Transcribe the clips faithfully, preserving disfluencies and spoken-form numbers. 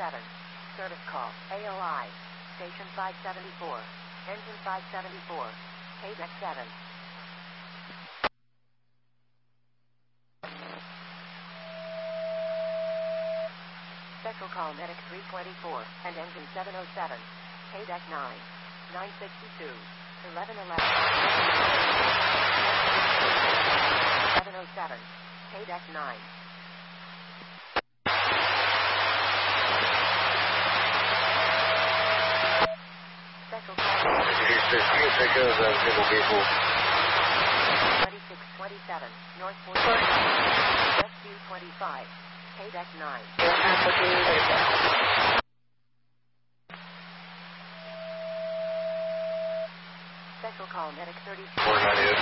seven. Service call, A O I. Station five seventy-four. Engine five seventy-four. K deck seven. Special call Medic three twenty-four and Engine seven oh seven. K deck nine. nine sixty-two. eleven eleven. seven oh seven. K deck nine. Special call. twenty-six twenty-seven. North forty. Rescue twenty-five. K deck nine. Special call Medic thirty-two.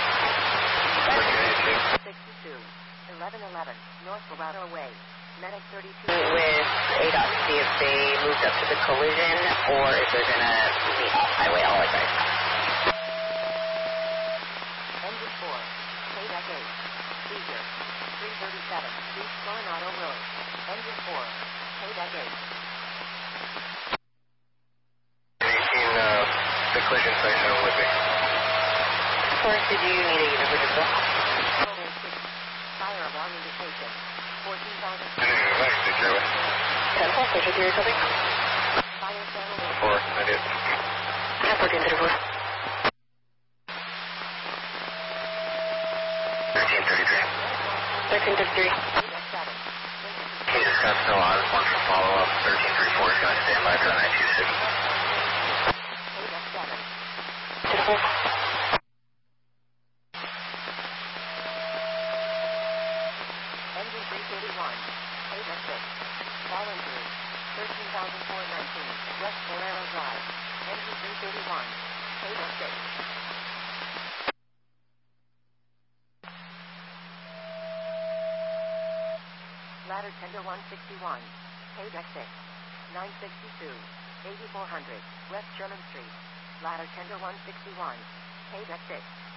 sixty-two. eleven eleven. North Laredo Way. Medic thirty-two. With A DOT to see if they moved up to the collision or if they're going to meet off highway all the way. Engine four. K deck eight. Seizure. three thirty-seven. East Coronado Road. Engine four. K deck eight. eighteen, uh, the collision site now with me. Of course, did you need a unit for this? Fire alarm indication. fourteen thousand. ten four, station zero something. Fire channel. four, I did. ten fourteen thirty-four. thirteen thirty-three. thirteen thirty-three. He just got still on. One for follow-up. thirteen thirty-four is going to stand by for the nine two six. ten four. Engine three thirty-one. K deck six. Fallen through. thirteen thousand four hundred nineteen. West Bolero Drive. Engine three thirty-one. K deck six. Ladder tender one sixty-one. K deck six. nine sixty-two. eighty-four hundred. West Sherman Street. Ladder tender one sixty-one. K deck six.